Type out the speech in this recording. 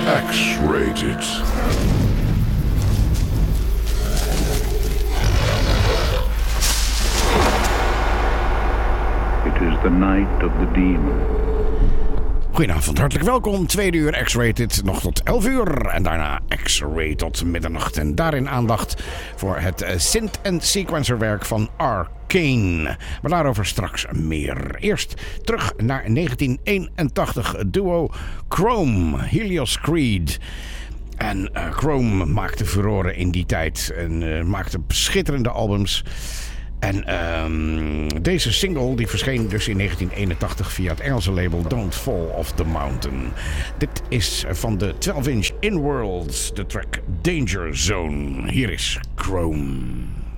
X-Rated. It is the night of the demon. Goedenavond, hartelijk welkom. 2 uur X-Rated, nog tot 11 uur. En daarna X-Ray tot middernacht. En daarin aandacht voor het synth- en sequencerwerk van Arcane. Maar daarover straks meer. Eerst terug naar 1981, duo Chrome, Helios Creed. En Chrome maakte furoren in die tijd en maakte schitterende albums. En deze single die verscheen dus in 1981 via het Engelse label Don't Fall Off the Mountain. Dit is van de 12-inch In Worlds, de track Danger Zone. Hier is Chrome.